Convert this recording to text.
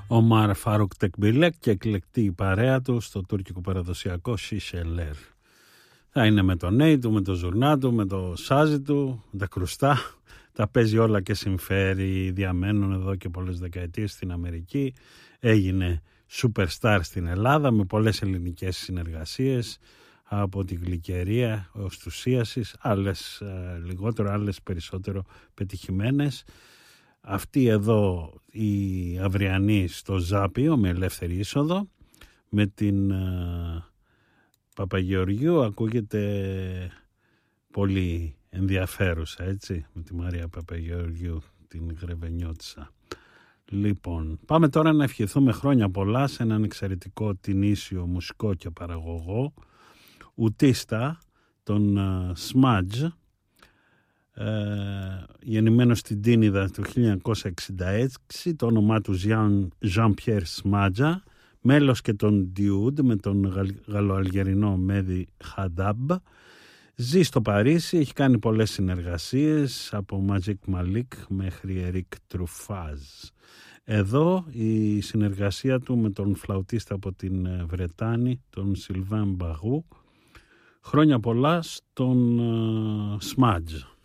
Ομάρ Φάρουκ Τεκμπίλεκ και εκλεκτή η παρέα του στο τουρκικό παραδοσιακό Σισελέρ. Θα είναι με τον νέι του, με το ζουρνά του, με το σάζι του, με τα κρουστά. Τα παίζει όλα και συμφέρει. Διαμένουν εδώ και πολλές δεκαετίες στην Αμερική. Έγινε superstar στην Ελλάδα με πολλές ελληνικές συνεργασίες, από τη γλυκερία ως του Σύασης, άλλες λιγότερο, άλλες περισσότερο πετυχημένες. Αυτή εδώ η αυριανή στο Ζάπιο με ελεύθερη είσοδο με την Παπαγεωργιού ακούγεται πολύ ενδιαφέρουσα, έτσι, με τη Μαρία Παπαγεωργιού, την Γρεβενιώτισσα. Λοιπόν, πάμε τώρα να ευχηθούμε χρόνια πολλά σε έναν εξαιρετικό τινήσιο μουσικό και παραγωγό, ουτίστα, τον Σμάτζ, γεννημένος στην Τίνιδα το 1966, το όνομά του Jean-Pierre Smadja, μέλος και τον Dude με τον γαλλοαλγερινό Μέδι Χαντάμπ. Ζει στο Παρίσι, έχει κάνει πολλές συνεργασίες από Magic Malik μέχρι Eric Truffaz. Εδώ η συνεργασία του με τον φλαουτίστα από την Βρετάνη, τον Sylvain Μπαγού. Χρόνια πολλά στον Smadja.